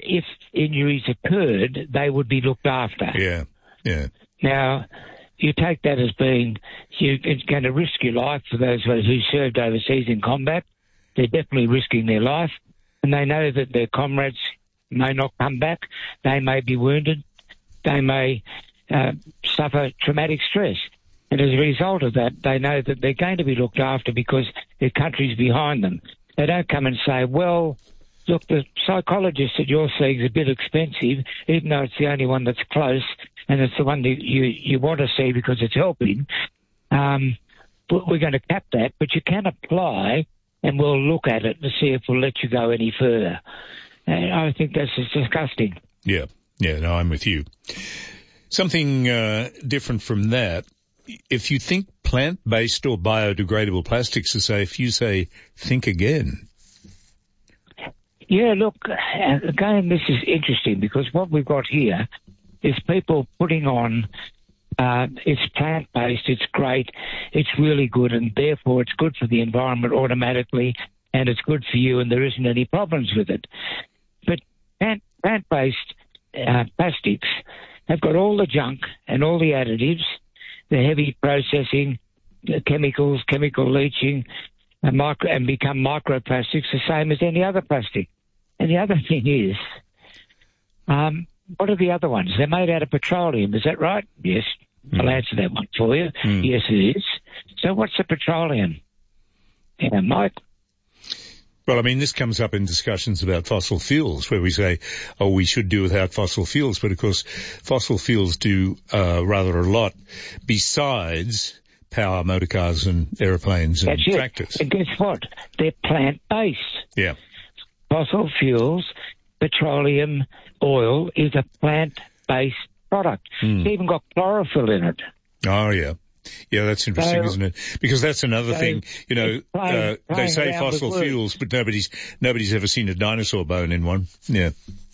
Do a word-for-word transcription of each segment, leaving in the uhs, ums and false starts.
if injuries occurred, they would be looked after. Yeah, yeah. Now, you take that as being you're going to risk your life for those who served overseas in combat. They're definitely risking their life, and they know that their comrades may not come back. They may be wounded. They may uh, suffer traumatic stress. And as a result of that, they know that they're going to be looked after because their country's behind them. They don't come and say, well, look, the psychologist that you're seeing is a bit expensive, even though it's the only one that's close, and it's the one that you, you want to see because it's helping. Um, but we're going to cap that, but you can apply and we'll look at it to see if we'll let you go any further. And I think that's just disgusting. Yeah, yeah, no, I'm with you. Something uh, different from that. If you think plant-based or biodegradable plastics are safe, you say, think again. Yeah, look, again, this is interesting because what we've got here is people putting on uh, it's plant-based, it's great, it's really good, and therefore it's good for the environment automatically, and it's good for you, and there isn't any problems with it. But plant, plant-based uh, plastics have got all the junk and all the additives, the heavy processing, the chemicals, chemical leaching, and, micro, and become microplastics, the same as any other plastic. And the other thing is, um, what are the other ones? They're made out of petroleum, is that right? Yes. Mm. I'll answer that one for you. Mm. Yes, it is. So what's the petroleum? Yeah, Mike? Well, I mean, this comes up in discussions about fossil fuels where we say, oh, we should do without fossil fuels. But, of course, fossil fuels do uh, rather a lot besides power motor cars and aeroplanes and That's tractors. It. And guess what? They're plant-based. Yeah. Fossil fuels, petroleum, oil is a plant-based product. Mm. It's even got chlorophyll in it. Oh, yeah. Yeah, that's interesting, so, isn't it? Because that's another so thing, you know, playing, uh, playing they say fossil fuels, but nobody's, nobody's ever seen a dinosaur bone in one. Yeah.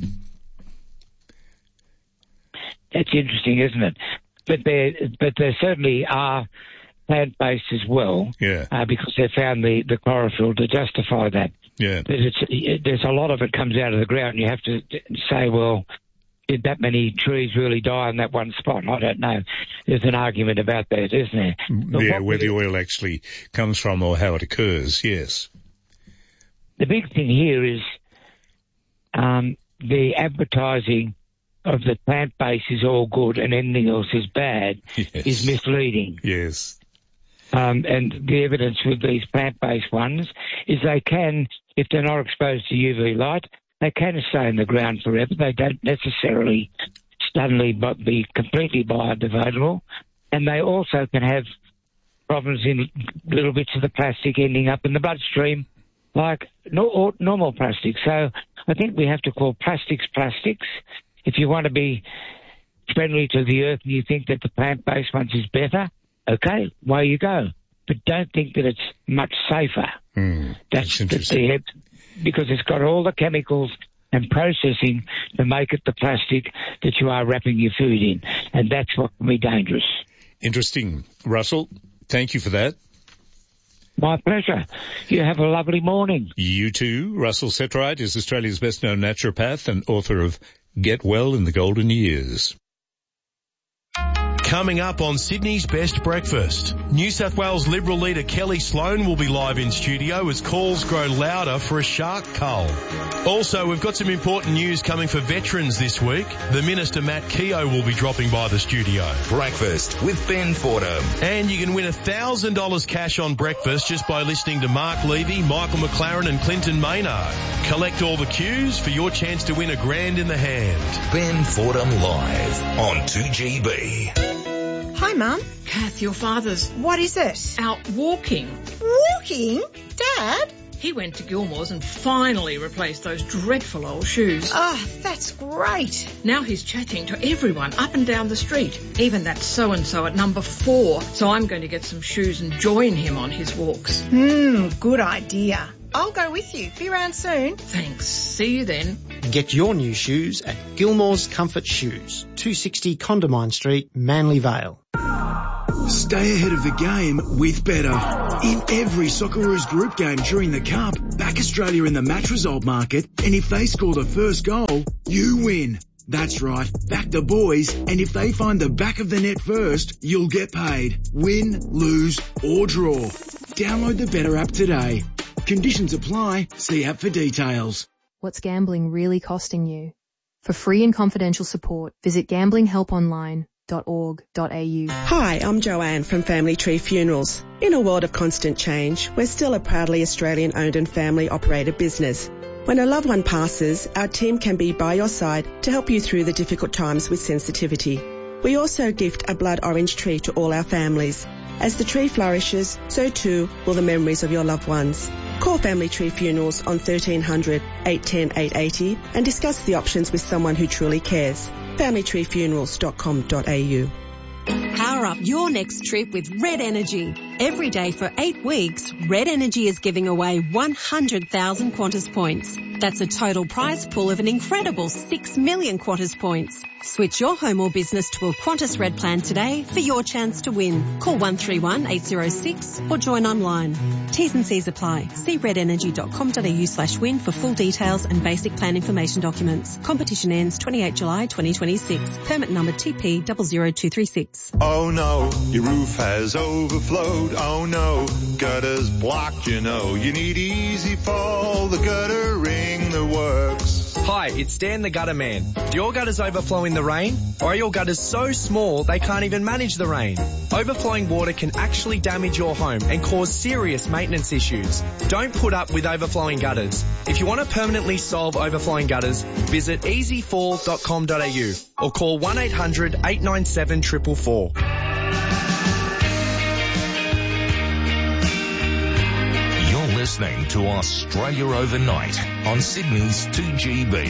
That's interesting, isn't it? But there, but there certainly are plant-based as well. Yeah. Uh, because they found the, the chlorophyll to justify that. Yeah. But it's, it, there's a lot of it comes out of the ground. You have to say, well, did that many trees really die in that one spot? I don't know. There's an argument about that, isn't there? But yeah, where the oil actually comes from or how it occurs, yes. The big thing here is um, the advertising of the plant base is all good and anything else is bad yes. is misleading. Yes. Um, and the evidence with these plant-based ones is they can, if they're not exposed to U V light, they can stay in the ground forever. They don't necessarily suddenly be completely biodegradable. And they also can have problems in little bits of the plastic ending up in the bloodstream like no, normal plastic. So I think we have to call plastics plastics. If you want to be friendly to the earth and you think that the plant-based ones is better, okay, away you go. But don't think that it's much safer. Mm, that's that's that's the because it's got all the chemicals and processing to make it the plastic that you are wrapping your food in. And that's what can be dangerous. Interesting. Russell, thank you for that. My pleasure. You have a lovely morning. You too. Russell Setright is Australia's best-known naturopath and author of Get Well in the Golden Years. Coming up on Sydney's Best Breakfast, New South Wales Liberal leader Kelly Sloan will be live in studio as calls grow louder for a shark cull. Also, we've got some important news coming for veterans this week. The Minister Matt Keogh will be dropping by the studio. Breakfast with Ben Fordham. And you can win one thousand dollars cash on breakfast just by listening to Mark Levy, Michael McLaren and Clinton Maynard. Collect all the cues for your chance to win a grand in the hand. Ben Fordham live on two G B. Hi, Mum. Kath, your father's What is it? out walking. Walking? Dad? He went to Gilmore's and finally replaced those dreadful old shoes. Oh, that's great. Now he's chatting to everyone up and down the street, even that so-and-so at number four. So I'm going to get some shoes and join him on his walks. Hmm, good idea. I'll go with you. Be around soon. Thanks. See you then. Get your new shoes at Gilmore's Comfort Shoes, two sixty Condamine Street, Manly Vale. Stay ahead of the game with Better. In every Socceroos group game during the Cup, back Australia in the match result market, and if they score the first goal, you win. That's right, back the boys, and if they find the back of the net first, you'll get paid. Win, lose, or draw. Download the Better app today. Conditions apply. See app for details. What's gambling really costing you? For free and confidential support, visit gambling help online dot org dot a u. Hi, I'm Joanne from Family Tree Funerals. In a world of constant change, we're still a proudly Australian-owned and family-operated business. When a loved one passes, our team can be by your side to help you through the difficult times with sensitivity. We also gift a blood orange tree to all our families. As the tree flourishes, so too will the memories of your loved ones. Call Family Tree Funerals on thirteen hundred, eight one zero, eight eight zero and discuss the options with someone who truly cares. family tree funerals dot com dot a u. Power up your next trip with Red Energy. Every day for eight weeks, Red Energy is giving away one hundred thousand Qantas points. That's a total prize pool of an incredible six million Qantas points. Switch your home or business to a Qantas Red plan today for your chance to win. Call one three one, eight zero six or join online. T's and C's apply. See red energy dot com dot a u slash win for full details and basic plan information documents. Competition ends twenty-eighth of July twenty twenty-six. Permit number T P zero zero two three six. Oh no, your roof has overflowed. Oh no, gutters blocked, you know. You need Easy Fall, the gutter ring that works. Hi, it's Dan the Gutter Man. Do your gutters overflow in the rain? Or are your gutters so small they can't even manage the rain? Overflowing water can actually damage your home and cause serious maintenance issues. Don't put up with overflowing gutters. If you want to permanently solve overflowing gutters, visit easy fall dot com dot a u or call one eight hundred, eight nine seven, four four four. Listening to Australia Overnight on Sydney's two G B.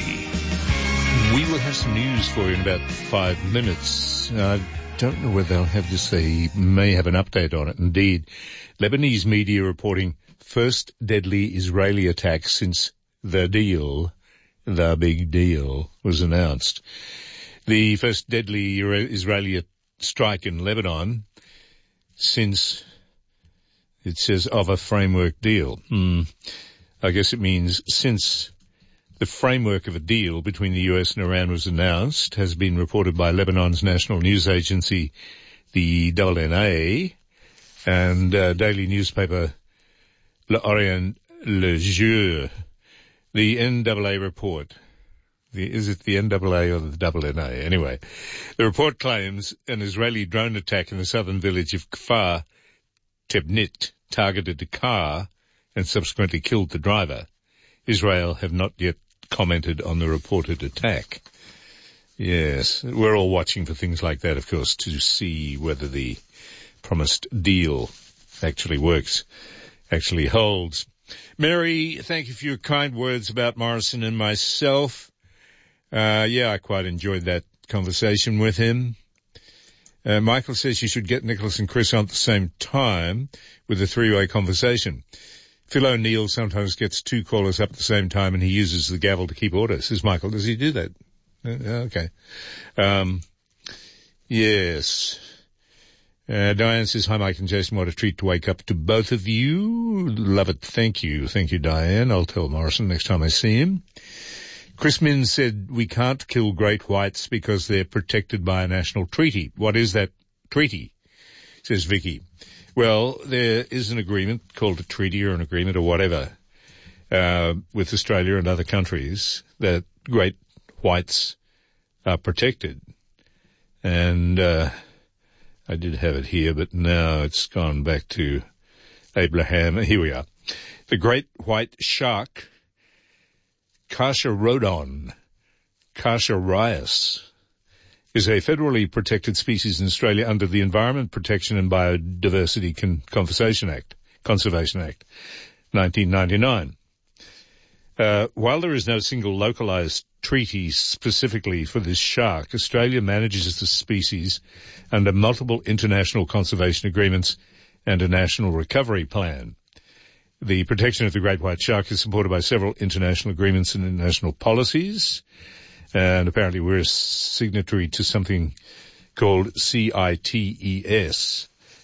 We will have some news for you in about five minutes. I don't know whether they'll have this. They may have an update on it. Indeed, Lebanese media reporting first deadly Israeli attack since the deal, the big deal, was announced. The first deadly Israeli strike in Lebanon since... It says of a framework deal. Hmm. I guess it means since the framework of a deal between the U S and Iran was announced, has been reported by Lebanon's national news agency, the N N A, and uh, daily newspaper L'Orient Le Jour. The N A A report. The, is it the N A A or the N N A? Anyway, the report claims an Israeli drone attack in the southern village of Kfar Tebnit targeted a car and subsequently killed the driver. Israel have not yet commented on the reported attack. Yes, we're all watching for things like that, of course, to see whether the promised deal actually works, actually holds. Mary, thank you for your kind words about Morrison and myself. Uh, yeah, I quite enjoyed that conversation with him. Uh, Michael says you should get Nicholas and Chris on at the same time with a three-way conversation. Phil O'Neill sometimes gets two callers up at the same time and he uses the gavel to keep order. Says Michael, does he do that? Uh, okay. Um, yes. Uh, Diane says, hi Mike and Jason, what a treat to wake up to both of you. Love it. Thank you. Thank you, Diane. I'll tell Morrison next time I see him. Chris Min said we can't kill great whites because they're protected by a national treaty. What is that treaty? Says Vicky. Well, there is an agreement called a treaty or an agreement or whatever uh, with Australia and other countries that great whites are protected. And uh, I did have it here, but now it's gone back to Abraham. Here we are. The great white shark, Carcharodon carcharias, is a federally protected species in Australia under the Environment Protection and Biodiversity Con- Conservation Act, Conservation Act, nineteen ninety-nine. Uh, while there is no single localized treaty specifically for this shark, Australia manages the species under multiple international conservation agreements and a national recovery plan. The protection of the great white shark is supported by several international agreements and international policies, and apparently we're a signatory to something called C I T E S,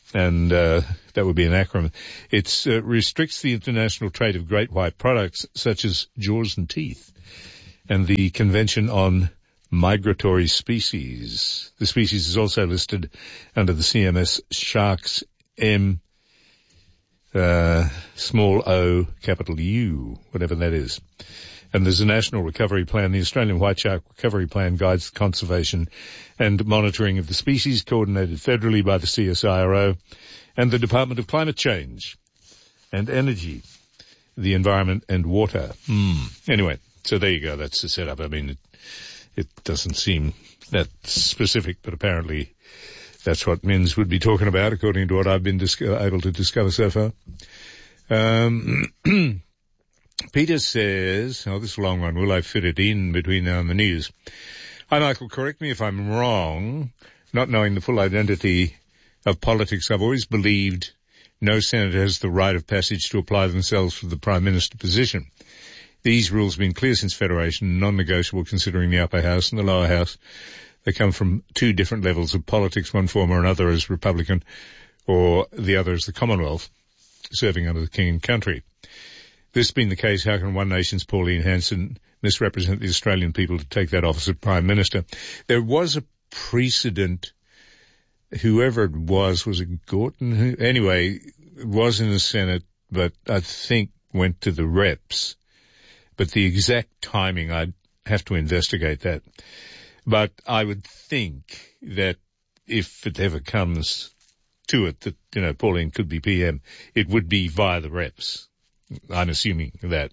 and uh, that would be an acronym. It uh, restricts the international trade of great white products such as jaws and teeth, and the Convention on Migratory Species. The species is also listed under the C M S Sharks M uh, small o capital U, whatever that is. And there's a national recovery plan. The Australian White Shark Recovery Plan guides the conservation and monitoring of the species, coordinated federally by the C S I R O and the Department of Climate Change and Energy, the Environment and Water. Mm. Anyway, so there you go. That's the setup. I mean, it, it doesn't seem that specific, but apparently that's what Minns would be talking about, according to what I've been dis- able to discover so far. Um, Peter says, oh, this is a long one. Will I fit it in between now and the news? Hi, Michael. Correct me if I'm wrong. Not knowing the full identity of politics, I've always believed no senator has the right of passage to apply themselves for the Prime Minister position. These rules have been clear since Federation, non-negotiable considering the upper house and the lower house. They come from two different levels of politics, one form or another as Republican or the other as the Commonwealth, serving under the King and country. This being the case, how can One Nation's Pauline Hanson misrepresent the Australian people to take that office of Prime Minister? There was a precedent, whoever it was, was it Gorton? Who, anyway, it was in the Senate, but I think went to the reps. But the exact timing, I'd have to investigate that. But I would think that if it ever comes to it that, you know, Pauline could be P M, it would be via the reps. I'm assuming that.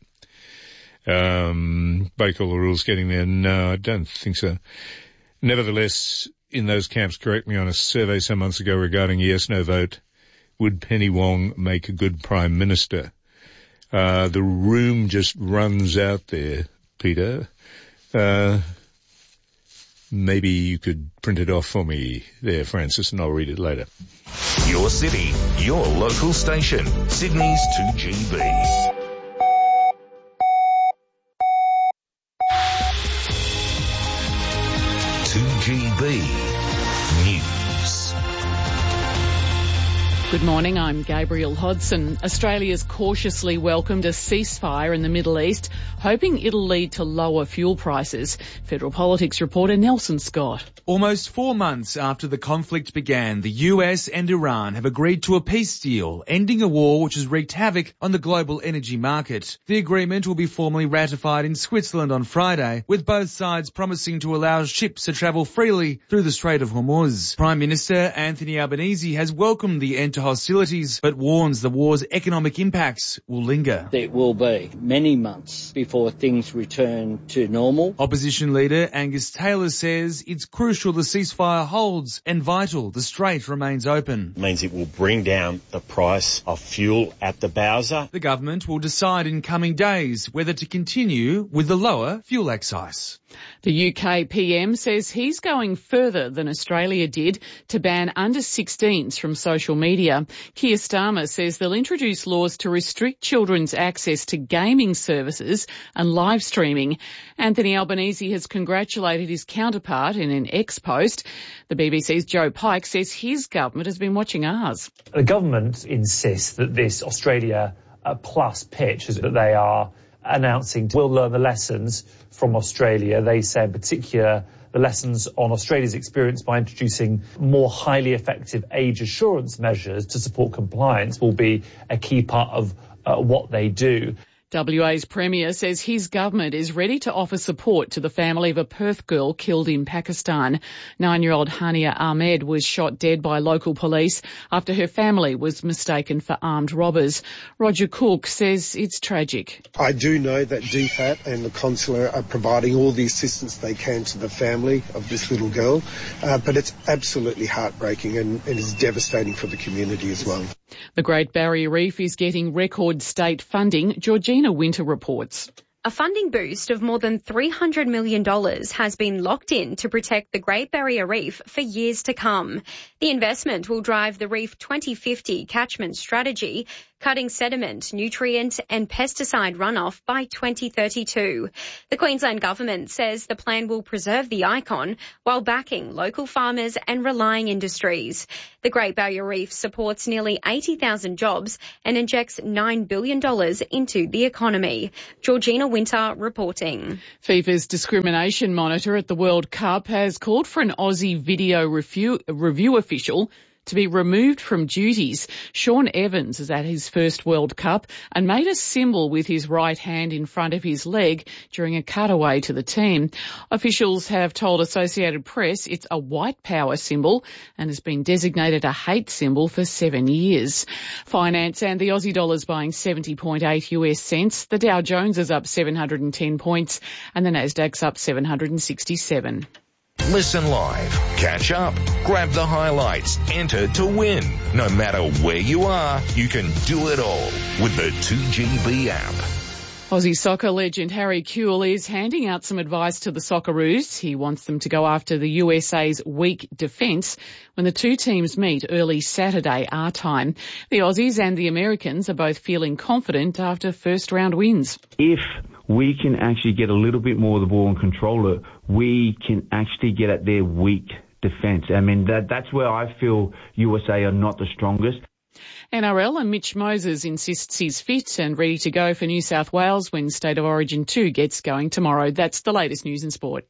Um, break all the rules getting there. No, I don't think so. Nevertheless, in those camps, correct me on a survey some months ago regarding a yes-no vote, would Penny Wong make a good Prime Minister? Uh, the room just runs out there, Peter. Uh, maybe you could print it off for me there, Francis, and I'll read it later. Your city, your local station, Sydney's two G B. two G B News. Good morning, I'm Gabrielle Hodson. Australia's cautiously welcomed a ceasefire in the Middle East, hoping it'll lead to lower fuel prices. Federal Politics reporter Nelson Scott. Almost four months after the conflict began, the U S and Iran have agreed to a peace deal, ending a war which has wreaked havoc on the global energy market. The agreement will be formally ratified in Switzerland on Friday, with both sides promising to allow ships to travel freely through the Strait of Hormuz. Prime Minister Anthony Albanese has welcomed the end to hostilities, but warns the war's economic impacts will linger. It will be many months before things return to normal. Opposition leader Angus Taylor says it's crucial the ceasefire holds and vital the strait remains open. It means it will bring down the price of fuel at the Bowser. The government will decide in coming days whether to continue with the lower fuel excise. The U K P M says he's going further than Australia did to ban under sixteens from social media. Keir Starmer says they'll introduce laws to restrict children's access to gaming services and live streaming. Anthony Albanese has congratulated his counterpart in an X post. The B B C's Joe Pike says his government has been watching ours. The government insists that this Australia uh, Plus pitch is that they are announcing will learn the lessons from Australia. They say in particular the lessons on Australia's experience by introducing more highly effective age assurance measures to support compliance will be a key part of uh, what they do. W A's Premier says his government is ready to offer support to the family of a Perth girl killed in Pakistan. Nine-year-old Hania Ahmed was shot dead by local police after her family was mistaken for armed robbers. Roger Cook says it's tragic. I do know that D FAT and the consular are providing all the assistance they can to the family of this little girl, uh, but it's absolutely heartbreaking and, and is devastating for the community as well. The Great Barrier Reef is getting record state funding. Georgina Winter reports. A funding boost of more than three hundred million dollars has been locked in to protect the Great Barrier Reef for years to come. The investment will drive the Reef twenty fifty catchment strategy, cutting sediment, nutrient and pesticide runoff by twenty thirty-two. The Queensland government says the plan will preserve the icon while backing local farmers and relying industries. The Great Barrier Reef supports nearly eighty thousand jobs and injects nine billion dollars into the economy. Georgina Winter reporting. FIFA's discrimination monitor at the World Cup has called for an Aussie video review, review official to be removed from duties. Sean Evans is at his first World Cup and made a symbol with his right hand in front of his leg during a cutaway to the team. Officials have told Associated Press it's a white power symbol and has been designated a hate symbol for seven years. Finance and the Aussie dollar's buying seventy point eight US cents. The Dow Jones is up seven hundred ten points and the Nasdaq's up seven hundred sixty-seven. Listen live, catch up, grab the highlights, enter to win. No matter where you are, you can do it all with the two G B app. Aussie soccer legend Harry Kewell is handing out some advice to the Socceroos. He wants them to go after the U S A's weak defence when the two teams meet early Saturday our time. The Aussies and the Americans are both feeling confident after first round wins. If we can actually get a little bit more of the ball and control it, we can actually get at their weak defence. I mean, that that's where I feel U S A are not the strongest. N R L and Mitch Moses insists he's fit and ready to go for New South Wales when State of Origin two gets going tomorrow. That's the latest news in sport.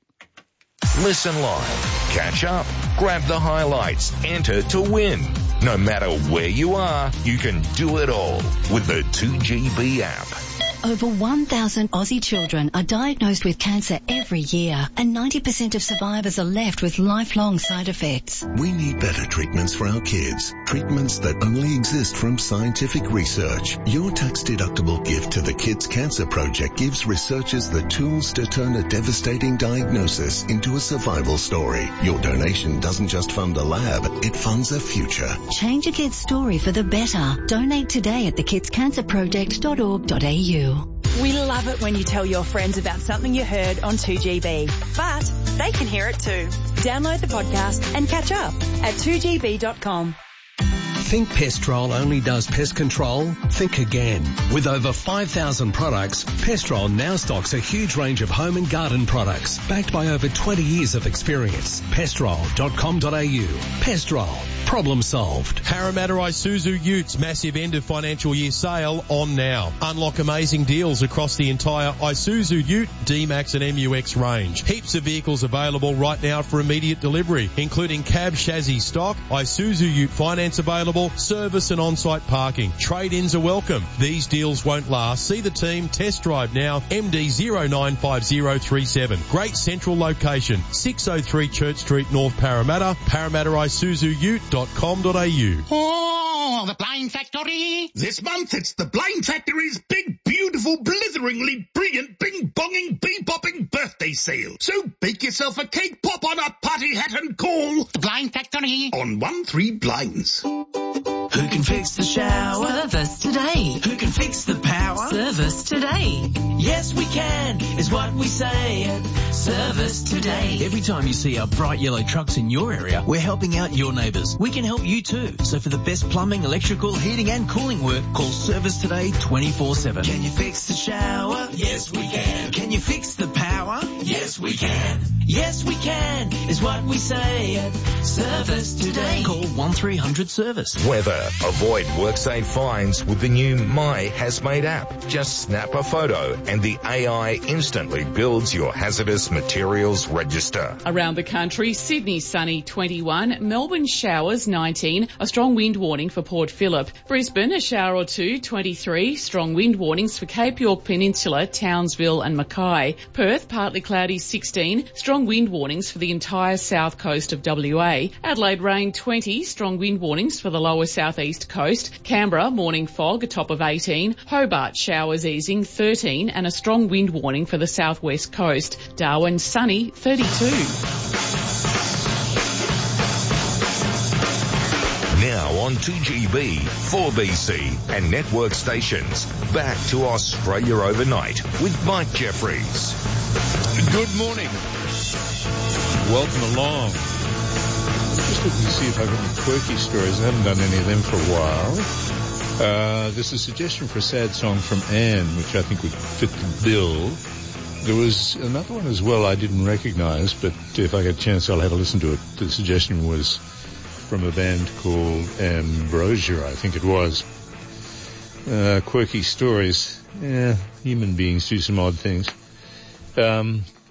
Listen live, catch up, grab the highlights, enter to win. No matter where you are, you can do it all with the two G B app. Over one thousand Aussie children are diagnosed with cancer every year, and ninety percent of survivors are left with lifelong side effects. We need better treatments for our kids. Treatments that only exist from scientific research. Your tax-deductible gift to the Kids Cancer Project gives researchers the tools to turn a devastating diagnosis into a survival story. Your donation doesn't just fund a lab, it funds a future. Change a kid's story for the better. Donate today at the kids cancer project dot org dot a u. We love it when you tell your friends about something you heard on two G B, but they can hear it too. Download the podcast and catch up at two G B dot com. Think Pestrol only does pest control? Think again. With over five thousand products, Pestrol now stocks a huge range of home and garden products, backed by over twenty years of experience. pestrol dot com dot a u. Pestrol. Problem solved. Parramatta Isuzu Utes massive end of financial year sale on now. Unlock amazing deals across the entire Isuzu Ute, D-Max and M U X range. Heaps of vehicles available right now for immediate delivery, including cab chassis stock, Isuzu Ute finance available, service and on-site parking. Trade-ins are welcome. These deals won't last. See the team, test drive now, M D zero nine five zero three seven. Great central location, six oh three Church Street, North Parramatta, parramatta isuzu ute dot com dot a u. Oh, the Blind Factory! This month it's the Blind Factory's big, beautiful, blitheringly brilliant, bing-bonging, bee-bopping birthday sale. So bake yourself a cake pop on a party hat and call the Blind Factory on one three blinds. Who can fix the shower? Service today. Who can fix the power? Service today. Yes, we can, is what we say at Service Today. Every time you see our bright yellow trucks in your area, we're helping out your neighbours. We can help you too. So for the best plumbing, electrical, heating and cooling work, call Service Today twenty-four seven. Can you fix the shower? Yes, we can. Can you fix the power? Yes, we can. Yes, we can, is what we say at Service Today. Call one three hundred service. Weather. Avoid WorkSafe fines with the new My HazMate app. Just snap a photo and the A I instantly builds your hazardous materials register. Around the country, Sydney sunny twenty-one, Melbourne showers nineteen, a strong wind warning for Port Phillip. Brisbane a shower or two, twenty-three, strong wind warnings for Cape York Peninsula, Townsville and Mackay. Perth partly cloudy sixteen, strong wind warnings for the entire south coast of W A. Adelaide rain twenty, strong wind warnings for the lower southeast coast. Canberra morning fog, a top of eighteen. Hobart showers easing thirteen and a strong wind warning for the southwest coast. Darwin sunny thirty-two. Now on two G B, four B C and network stations. Back to Australia Overnight with Mike Jeffries. Good morning. Welcome along. Just looking to see if I've got any quirky stories. I haven't done any of them for a while. Uh, there's a suggestion for a sad song from Anne, which I think would fit the bill. There was another one as well I didn't recognise, but if I get a chance, I'll have a listen to it. The suggestion was from a band called Ambrosia, I think it was. Uh, quirky stories. Yeah, human beings do some odd things. Um,